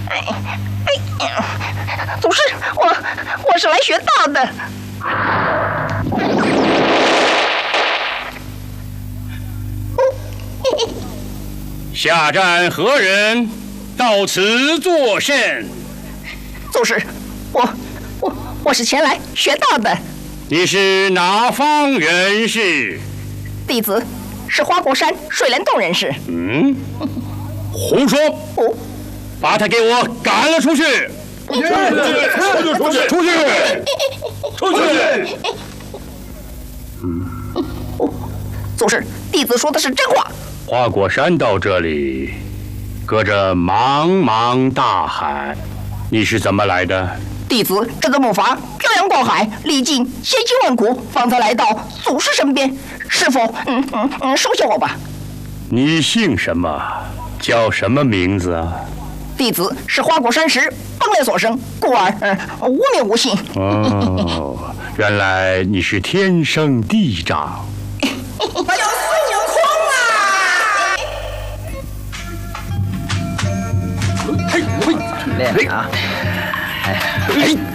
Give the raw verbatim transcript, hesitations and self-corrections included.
祖师，我我是来学道的。 下站何人？到此作甚？ 祖师，我我我是前来学道的。 你是哪方人士？ 弟子是花果山水帘洞人士。 嗯，胡说！ 哦， 把他给我赶了出去！ 出去！出去！ 出去！ 出去！ 嗯， 祖师，弟子说的是真话。 花果山到这里，隔着茫茫大海，你是怎么来的？ 弟子这个木筏漂洋过海，历尽千辛万苦，方才来到祖师身边。师傅，嗯嗯嗯，收下我吧。 你姓什么？叫什么名字啊？ 弟子是花果山时崩裂所生，故而、呃、无名无姓。 哦，原来你是天生地长。 我有孙悟空啊！ 嘿，嘿， 练啊！哎， 哎。